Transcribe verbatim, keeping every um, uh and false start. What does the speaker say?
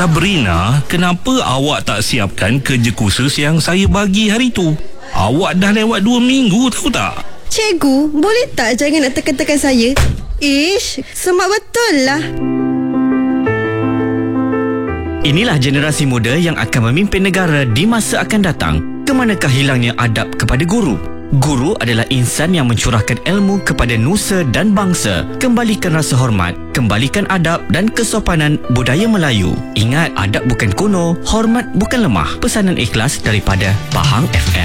Sabrina, kenapa awak tak siapkan kerja kursus yang saya bagi hari tu? Awak dah lewat dua minggu, tahu tak? Cikgu, boleh tak jangan nak tekan-tekan saya? Ish, semak betul lah. Inilah generasi muda yang akan memimpin negara di masa akan datang. Kemanakah hilangnya adab kepada guru? Guru adalah insan yang mencurahkan ilmu kepada nusa dan bangsa. Kembalikan rasa hormat, kembalikan adab dan kesopanan budaya Melayu. Ingat, adab bukan kuno, hormat bukan lemah. Pesanan ikhlas daripada Pahang F M.